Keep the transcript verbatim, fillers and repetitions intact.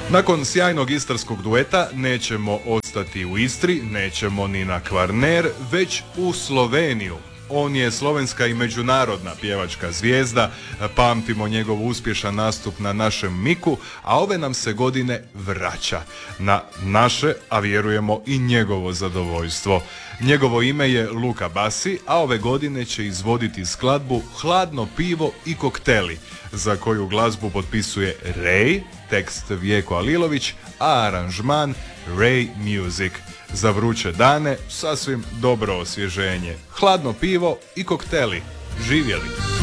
Nakon sjajnog istarskog dueta nećemo ostati u Istri, nećemo ni na Kvarner, već u Sloveniju. On je slovenska i međunarodna pjevačka zvijezda, pamtimo njegov uspješan nastup na našem Miku, a ove nam se godine vraća. Na naše, a vjerujemo i njegovo zadovoljstvo. Njegovo ime je Luka Basi, a ove godine će izvoditi skladbu Hladno pivo i kokteli, za koju glazbu potpisuje Ray, tekst Vjeko Alilović, a aranžman Ray Music. Za vruće dane sasvim dobro osvježenje. Hladno pivo i kokteli. Živjeli!